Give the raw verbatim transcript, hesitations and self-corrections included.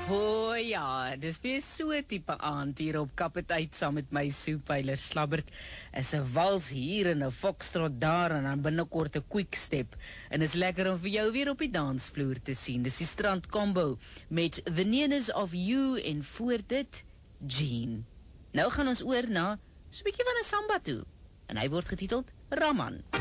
O ja, dis weer so tipe aand hier op Kapiteit saam met my soepeiler Slabbert. Is 'n wals hier en 'n foxtrot daar en dan binnekort 'n quickstep. En is lekker om vir jou weer op die dansvloer te sien. Dis die Strand Combo met The Nearness of You en voor dit Jean. Nou gaan ons oor na so 'n bietjie van 'n samba toe. En hy word getiteld Raman.